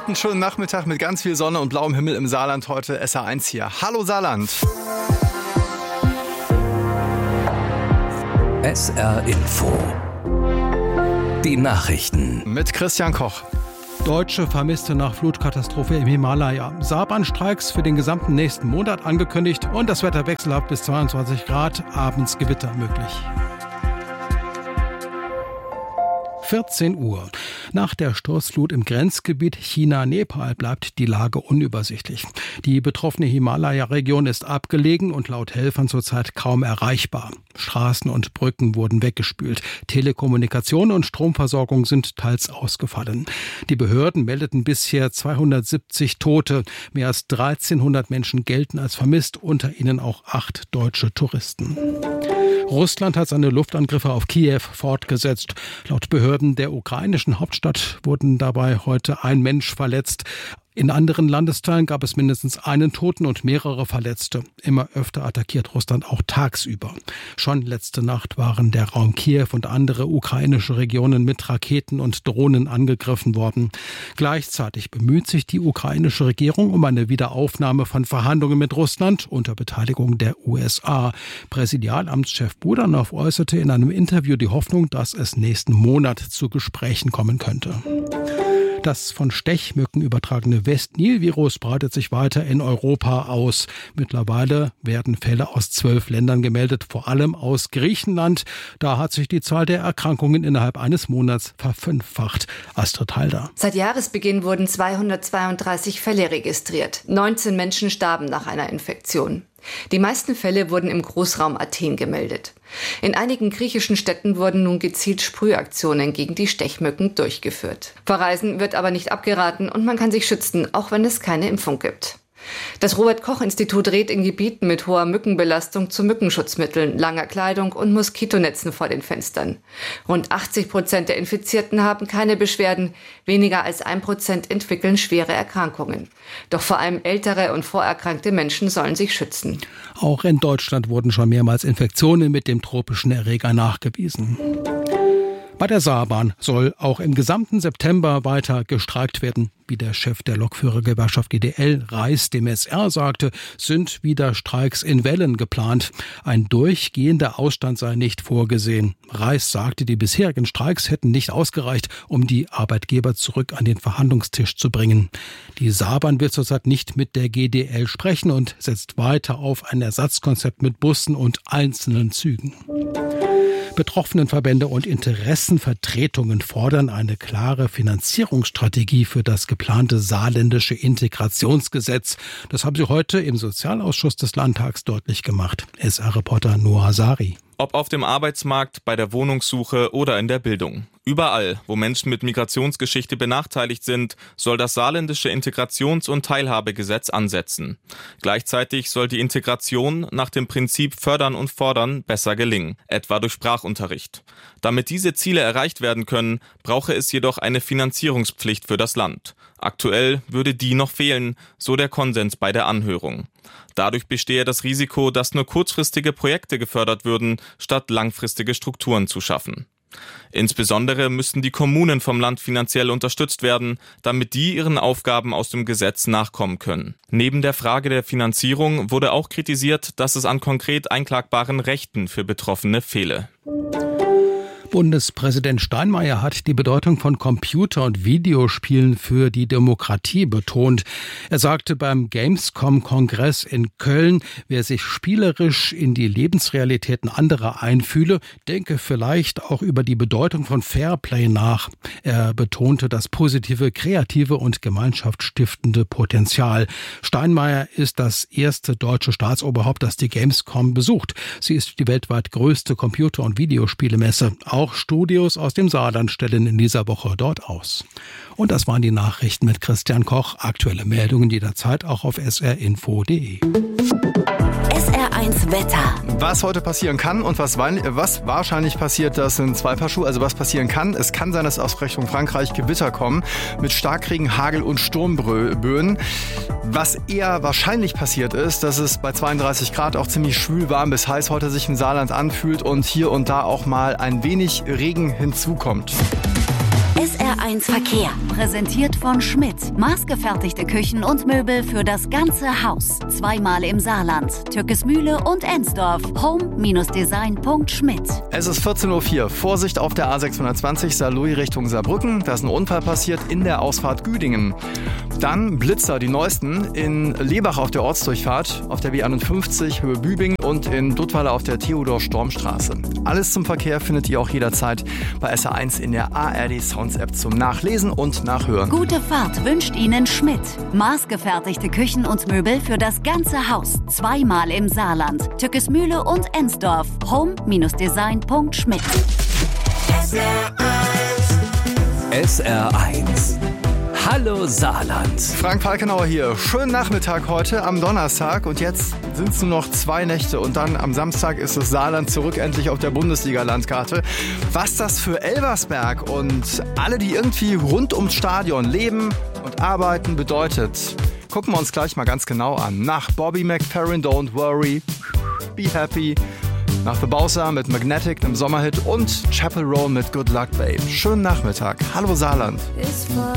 hatten einen schönen Nachmittag mit ganz viel Sonne und blauem Himmel im Saarland heute. SR1 hier. Hallo Saarland. SR Info. Die Nachrichten. Mit Christian Koch. Deutsche Vermisste nach Flutkatastrophe im Himalaya. Saarbahnstreiks für den gesamten nächsten Monat angekündigt und das Wetter wechselhaft bis 22 Grad, abends Gewitter möglich. 14 Uhr. Nach der Sturzflut im Grenzgebiet China-Nepal bleibt die Lage unübersichtlich. Die betroffene Himalaya-Region ist abgelegen und laut Helfern zurzeit kaum erreichbar. Straßen und Brücken wurden weggespült. Telekommunikation und Stromversorgung sind teils ausgefallen. Die Behörden meldeten bisher 270 Tote. Mehr als 1300 Menschen gelten als vermisst, unter ihnen auch 8 deutsche Touristen. Russland hat seine Luftangriffe auf Kiew fortgesetzt. Laut Behörden der ukrainischen Hauptstadt wurden dabei heute ein Mensch verletzt. In anderen Landesteilen gab es mindestens einen Toten und mehrere Verletzte. Immer öfter attackiert Russland auch tagsüber. Schon letzte Nacht waren der Raum Kiew und andere ukrainische Regionen mit Raketen und Drohnen angegriffen worden. Gleichzeitig bemüht sich die ukrainische Regierung um eine Wiederaufnahme von Verhandlungen mit Russland unter Beteiligung der USA. Präsidialamtschef Budanov äußerte in einem Interview die Hoffnung, dass es nächsten Monat zu Gesprächen kommen könnte. Das von Stechmücken übertragene West-Nil-Virus breitet sich weiter in Europa aus. Mittlerweile werden Fälle aus 12 Ländern gemeldet, vor allem aus Griechenland. Da hat sich die Zahl der Erkrankungen innerhalb eines Monats verfünffacht. Astrid Halder. Seit Jahresbeginn wurden 232 Fälle registriert. 19 Menschen starben nach einer Infektion. Die meisten Fälle wurden im Großraum Athen gemeldet. In einigen griechischen Städten wurden nun gezielt Sprühaktionen gegen die Stechmücken durchgeführt. Verreisen wird aber nicht abgeraten und man kann sich schützen, auch wenn es keine Impfung gibt. Das Robert-Koch-Institut rät in Gebieten mit hoher Mückenbelastung zu Mückenschutzmitteln, langer Kleidung und Moskitonetzen vor den Fenstern. Rund 80% der Infizierten haben keine Beschwerden, weniger als 1% entwickeln schwere Erkrankungen. Doch vor allem ältere und vorerkrankte Menschen sollen sich schützen. Auch in Deutschland wurden schon mehrmals Infektionen mit dem tropischen Erreger nachgewiesen. Bei der Saarbahn soll auch im gesamten September weiter gestreikt werden. Wie der Chef der Lokführergewerkschaft GDL, Reis, dem SR sagte, sind wieder Streiks in Wellen geplant. Ein durchgehender Ausstand sei nicht vorgesehen. Reis sagte, die bisherigen Streiks hätten nicht ausgereicht, um die Arbeitgeber zurück an den Verhandlungstisch zu bringen. Die Saarbahn wird zurzeit nicht mit der GDL sprechen und setzt weiter auf ein Ersatzkonzept mit Bussen und einzelnen Zügen. Betroffenenverbände und Interessenvertretungen fordern eine klare Finanzierungsstrategie für das geplante saarländische Integrationsgesetz. Das haben sie heute im Sozialausschuss des Landtags deutlich gemacht. SR-Reporter Noah Sari. Ob auf dem Arbeitsmarkt, bei der Wohnungssuche oder in der Bildung. Überall, wo Menschen mit Migrationsgeschichte benachteiligt sind, soll das saarländische Integrations- und Teilhabegesetz ansetzen. Gleichzeitig soll die Integration nach dem Prinzip Fördern und Fordern besser gelingen, etwa durch Sprachunterricht. Damit diese Ziele erreicht werden können, brauche es jedoch eine Finanzierungspflicht für das Land. Aktuell würde die noch fehlen, so der Konsens bei der Anhörung. Dadurch bestehe das Risiko, dass nur kurzfristige Projekte gefördert würden, statt langfristige Strukturen zu schaffen. Insbesondere müssten die Kommunen vom Land finanziell unterstützt werden, damit die ihren Aufgaben aus dem Gesetz nachkommen können. Neben der Frage der Finanzierung wurde auch kritisiert, dass es an konkret einklagbaren Rechten für Betroffene fehle. Bundespräsident Steinmeier hat die Bedeutung von Computer- und Videospielen für die Demokratie betont. Er sagte beim Gamescom-Kongress in Köln, wer sich spielerisch in die Lebensrealitäten anderer einfühle, denke vielleicht auch über die Bedeutung von Fairplay nach. Er betonte das positive, kreative und gemeinschaftsstiftende Potenzial. Steinmeier ist das erste deutsche Staatsoberhaupt, das die Gamescom besucht. Sie ist die weltweit größte Computer- und Videospielemesse. Auch Studios aus dem Saarland stellen in dieser Woche dort aus. Und das waren die Nachrichten mit Christian Koch. Aktuelle Meldungen jederzeit auch auf srinfo.de. SR1 Wetter. Was heute passieren kann und was wahrscheinlich passiert, das sind zwei Paar Schuhe. Also was passieren kann, es kann sein, dass aus Richtung Frankreich Gewitter kommen mit Starkregen, Hagel und Sturmböen. Was eher wahrscheinlich passiert ist, dass es bei 32 Grad auch ziemlich schwül, warm bis heiß heute sich im Saarland anfühlt und hier und da auch mal ein wenig Regen hinzukommt. SR1 Verkehr, präsentiert von Schmidt. Maßgefertigte Küchen und Möbel für das ganze Haus. Zweimal im Saarland, Türkesmühle und Ensdorf. home-design.schmidt. Es ist 14.04 Uhr. Vorsicht auf der A620 Saarlouis Richtung Saarbrücken. Da ist ein Unfall passiert in der Ausfahrt Güdingen. Dann Blitzer, die neuesten, in Lebach auf der Ortsdurchfahrt, auf der B51 Höhe Bübing und in Duttweiler auf der Theodor-Storm-Straße. Alles zum Verkehr findet ihr auch jederzeit bei SR1 in der ARD Sounds App zum Nachlesen und Nachhören. Gute Fahrt wünscht Ihnen Schmidt. Maßgefertigte Küchen und Möbel für das ganze Haus. Zweimal im Saarland, Türkesmühle und Ensdorf. home-design.schmidt. SR1. Hallo Saarland. Frank Falkenauer hier. Schönen Nachmittag heute am Donnerstag und jetzt sind es nur noch 2 Nächte und dann am Samstag ist das Saarland zurück endlich auf der Bundesliga-Landkarte. Was das für Elversberg und alle, die irgendwie rund ums Stadion leben und arbeiten, bedeutet, gucken wir uns gleich mal ganz genau an. Nach Bobby McFerrin, Don't Worry, Be Happy, nach The Bowser mit Magnetic, einem Sommerhit und Chapel Roan mit Good Luck Babe. Schönen Nachmittag. Hallo Saarland.